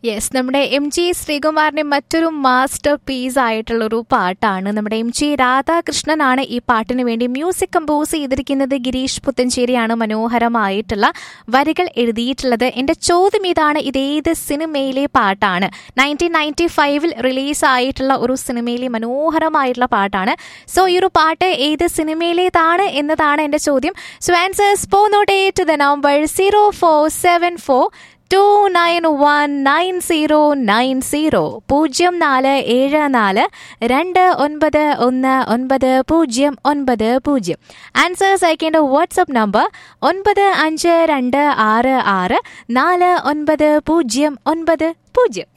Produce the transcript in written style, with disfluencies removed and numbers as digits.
Yes, നമ്മുടെ M G ശ്രീകുമാറിന്റെ മറ്റൊരു master piece ആയിട്ടുള്ളൊരു പാട്ടാണ്. നമ്മുടെ എം ജി രാധാകൃഷ്ണനാണ് ഈ പാട്ടിന് വേണ്ടി മ്യൂസിക് കമ്പോസ് ചെയ്തിരിക്കുന്നത്. ഗിരീഷ് പുത്തഞ്ചേരിയാണ് മനോഹരമായിട്ടുള്ള വരികൾ എഴുതിയിട്ടുള്ളത്. എൻ്റെ ചോദ്യം ഇതാണ്, ഇതേത് സിനിമയിലെ പാട്ടാണ്? 1995 റിലീസായിട്ടുള്ള ഒരു സിനിമയിലെ മനോഹരമായിട്ടുള്ള പാട്ടാണ്. സോ ഈ ഒരു പാട്ട് ഏത് സിനിമയിലേതാണ് എന്നതാണ് എൻ്റെ ചോദ്യം. So answers പോന്നോട്ടെ to the number 0474 2919090 0474291990. Answers അയക്കേണ്ട വാട്സ്ആപ്പ് നമ്പർ 9526649090.